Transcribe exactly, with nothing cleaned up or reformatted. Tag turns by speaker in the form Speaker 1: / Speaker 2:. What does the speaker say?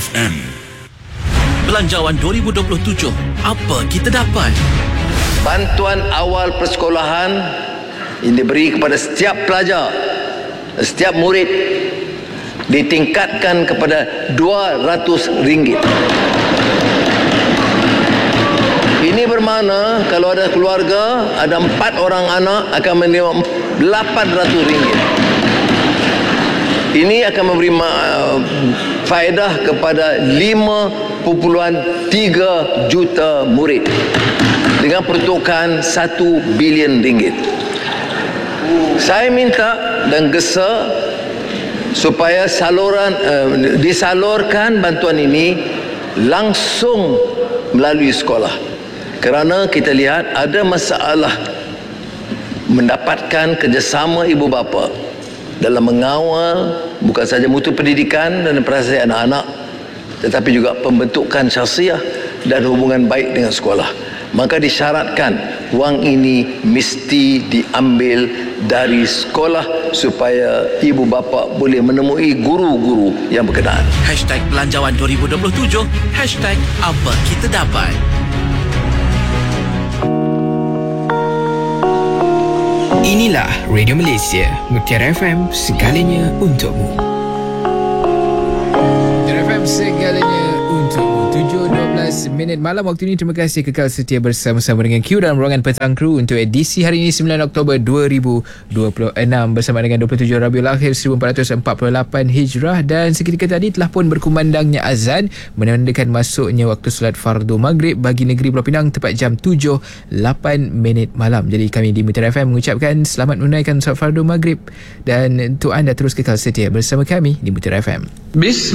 Speaker 1: F M.
Speaker 2: Belanjawan dua ribu dua puluh tujuh, apa kita dapat?
Speaker 3: Bantuan awal persekolahan yang diberi kepada setiap pelajar, setiap murid, ditingkatkan kepada dua ratus ringgit. Ini bermakna kalau ada keluarga, ada empat orang anak akan menerima lapan ratus ringgit. Ini akan memberi uh, faedah kepada lima perpuluhan tiga juta murid dengan peruntukan satu bilion ringgit. Saya minta dan gesa supaya saluran uh, disalurkan bantuan ini langsung melalui sekolah, kerana kita lihat ada masalah mendapatkan kerjasama ibu bapa dalam mengawal bukan saja mutu pendidikan dan perasaan anak-anak, tetapi juga pembentukan syahsiah dan hubungan baik dengan sekolah. Maka disyaratkan wang ini mesti diambil dari sekolah supaya ibu bapa boleh menemui guru-guru yang berkenaan.
Speaker 2: Hashtag Belanjawan dua ribu dua puluh tujuh, hashtag apa kita dapat.
Speaker 4: Inilah Radio Malaysia, Mutiara F M, segalanya untukmu. Mutiara F M, segalanya untukmu. tujuh dua belas minit malam waktu ini. Terima kasih kekal setia bersama-sama dengan Q dalam ruangan Petang Kru untuk edisi hari ini sembilan Oktober dua ribu dua puluh enam bersama dengan dua puluh tujuh Rabiul Akhir seribu empat ratus empat puluh lapan Hijrah, dan seketika tadi telah pun berkumandangnya azan menandakan masuknya waktu solat fardu maghrib bagi negeri Pulau Pinang tepat jam tujuh lapan minit malam. Jadi kami di Mutiara F M mengucapkan selamat menunaikan solat fardu maghrib, dan untuk anda terus kekal setia bersama kami di Mutiara F M. Bismillah.